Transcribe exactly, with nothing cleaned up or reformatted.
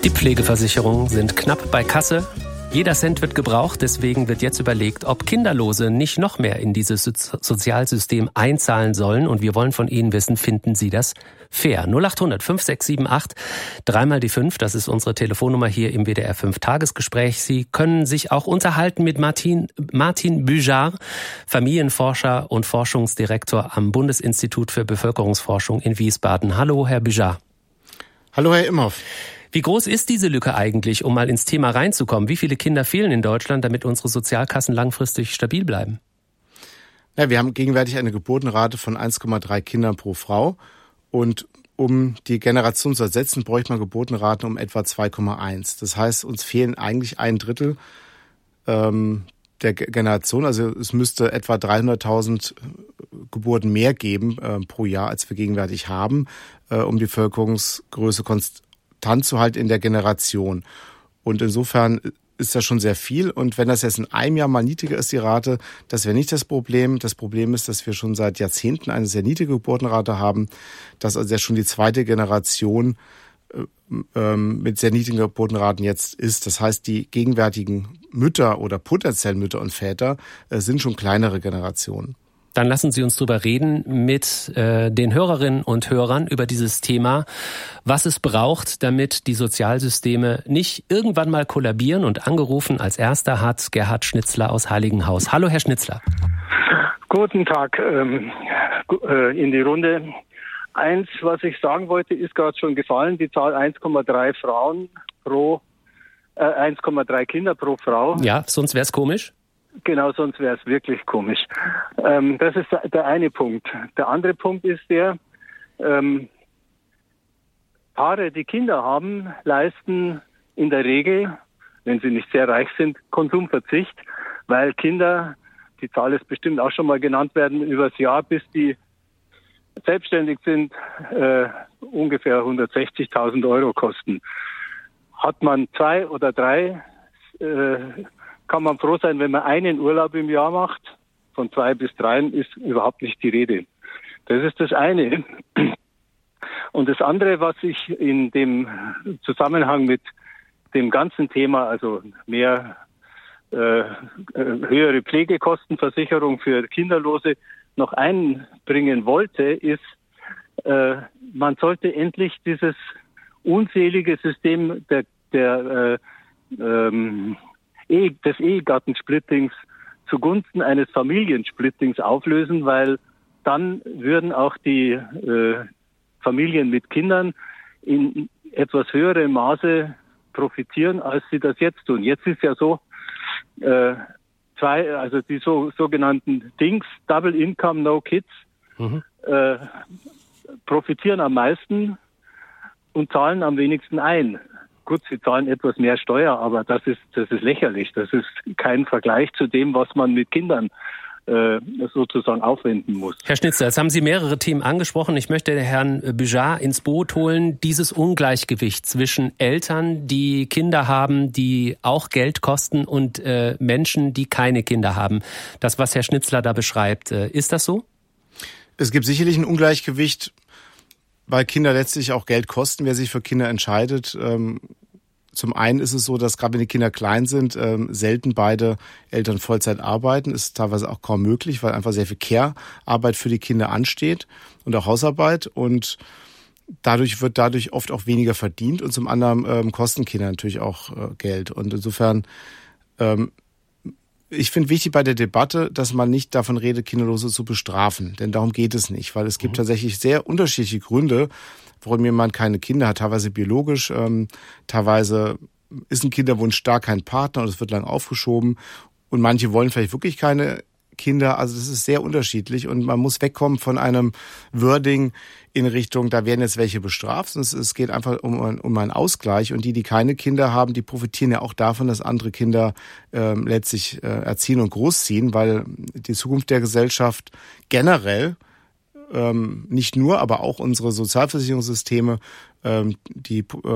Die Pflegeversicherungen sind knapp bei Kasse. Jeder Cent wird gebraucht, deswegen wird jetzt überlegt, ob Kinderlose nicht noch mehr in dieses so- Sozialsystem einzahlen sollen. Und wir wollen von Ihnen wissen, finden Sie das fair? null acht hundert fünf sechs sieben acht, dreimal die fünf, das ist unsere Telefonnummer hier im W D R fünf Tagesgespräch. Sie können sich auch unterhalten mit Martin, Martin Büjar, Familienforscher und Forschungsdirektor am Bundesinstitut für Bevölkerungsforschung in Wiesbaden. Hallo, Herr Büjar. Hallo, Herr Imhoff. Wie groß ist diese Lücke eigentlich, um mal ins Thema reinzukommen? Wie viele Kinder fehlen in Deutschland, damit unsere Sozialkassen langfristig stabil bleiben? Ja, wir haben gegenwärtig eine Geburtenrate von eins Komma drei Kindern pro Frau. Und um die Generation zu ersetzen, bräuchte man Geburtenraten um etwa zwei Komma eins. Das heißt, uns fehlen eigentlich ein Drittel ähm, der Generation. Also es müsste etwa dreihunderttausend Geburten mehr geben äh, pro Jahr, als wir gegenwärtig haben, äh, um die Bevölkerungsgröße konstant zu halten in der Generation. Und insofern ist das schon sehr viel. Und wenn das jetzt in einem Jahr mal niedriger ist, die Rate, das wäre nicht das Problem. Das Problem ist, dass wir schon seit Jahrzehnten eine sehr niedrige Geburtenrate haben, dass also ja schon die zweite Generation äh, mit sehr niedrigen Geburtenraten jetzt ist. Das heißt, die gegenwärtigen Mütter oder potenziellen Mütter und Väter äh, sind schon kleinere Generationen. Dann lassen Sie uns drüber reden mit äh, den Hörerinnen und Hörern über dieses Thema, was es braucht, damit die Sozialsysteme nicht irgendwann mal kollabieren. Und angerufen als erster hat Gerhard Schnitzler aus Heiligenhaus. Hallo, Herr Schnitzler. Guten Tag ähm, in die Runde. Eins, was ich sagen wollte, ist gerade schon gefallen. Die Zahl eins Komma drei Frauen pro, äh, eins Komma drei Kinder pro Frau. Ja, sonst wäre es komisch. Genau, sonst wäre es wirklich komisch. Ähm, das ist der eine Punkt. Der andere Punkt ist der, ähm, Paare, die Kinder haben, leisten in der Regel, wenn sie nicht sehr reich sind, Konsumverzicht, weil Kinder, die Zahl ist bestimmt auch schon mal genannt werden, übers Jahr, bis die selbstständig sind, äh, ungefähr hundertsechzigtausend Euro kosten. Hat man zwei oder drei, äh, kann man froh sein, wenn man einen Urlaub im Jahr macht. Von zwei bis dreien ist überhaupt nicht die Rede. Das ist das eine. Und das andere, was ich in dem Zusammenhang mit dem ganzen Thema, also mehr äh, höhere Pflegekostenversicherung für Kinderlose, noch einbringen wollte, ist, äh, man sollte endlich dieses unselige System der, der äh, ähm, des Ehegattensplittings zugunsten eines Familiensplittings auflösen, weil dann würden auch die äh, Familien mit Kindern in etwas höherem Maße profitieren, als sie das jetzt tun. Jetzt ist ja so, äh, zwei, also die so, sogenannten Dings, Double Income, No Kids, mhm. äh, profitieren am meisten und zahlen am wenigsten ein. Gut, sie zahlen etwas mehr Steuer, aber das ist das ist lächerlich. Das ist kein Vergleich zu dem, was man mit Kindern äh, sozusagen aufwenden muss. Herr Schnitzler, jetzt haben Sie mehrere Themen angesprochen. Ich möchte Herrn Büjar ins Boot holen. Dieses Ungleichgewicht zwischen Eltern, die Kinder haben, die auch Geld kosten, und äh, Menschen, die keine Kinder haben. Das, was Herr Schnitzler da beschreibt, äh, ist das so? Es gibt sicherlich ein Ungleichgewicht, weil Kinder letztlich auch Geld kosten, wer sich für Kinder entscheidet. Ähm, zum einen ist es so, dass gerade wenn die Kinder klein sind, ähm, selten beide Eltern Vollzeit arbeiten. Ist teilweise auch kaum möglich, weil einfach sehr viel Care-Arbeit für die Kinder ansteht und auch Hausarbeit. Und dadurch wird dadurch oft auch weniger verdient. Und zum anderen ähm, kosten Kinder natürlich auch äh, Geld. Und insofern, ähm, ich finde wichtig bei der Debatte, dass man nicht davon redet, Kinderlose zu bestrafen. Denn darum geht es nicht. Weil es gibt mhm. tatsächlich sehr unterschiedliche Gründe, warum jemand keine Kinder hat. Teilweise biologisch, ähm, teilweise ist ein Kinderwunsch da, kein Partner und es wird lang aufgeschoben. Und manche wollen vielleicht wirklich keine Kinder. Also das ist sehr unterschiedlich. Und man muss wegkommen von einem Wording in Richtung, da werden jetzt welche bestraft. Es geht einfach um, um einen Ausgleich. Und die, die keine Kinder haben, die profitieren ja auch davon, dass andere Kinder äh, letztlich äh, erziehen und großziehen, weil die Zukunft der Gesellschaft generell, ähm, nicht nur, aber auch unsere Sozialversicherungssysteme, ähm, die